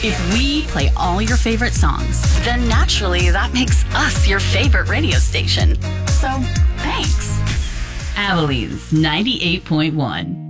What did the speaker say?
If we play all your favorite songs, then naturally that makes us your favorite radio station. So, thanks. Abilene 98.1.